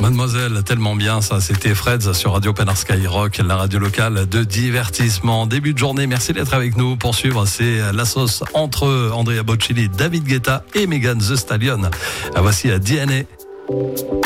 Mademoiselle, tellement bien ça, c'était Freds sur Radio Pénard Skyrock, la radio locale de divertissement. Début de journée, merci d'être avec nous. Pour suivre, c'est la sauce entre Andrea Bocelli, David Guetta et Megan Thee Stallion. Voici à DNA.